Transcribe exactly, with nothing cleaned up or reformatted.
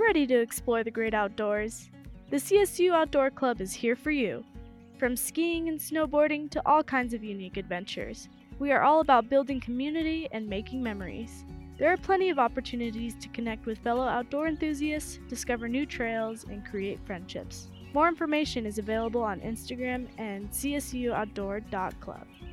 ready to explore the great outdoors? The C S U Outdoor Club is here for you. From skiing and snowboarding to all kinds of unique adventures, we are all about building community and making memories. There are plenty of opportunities to connect with fellow outdoor enthusiasts, discover new trails, and create friendships. More information is available on Instagram and c s u outdoor dot club.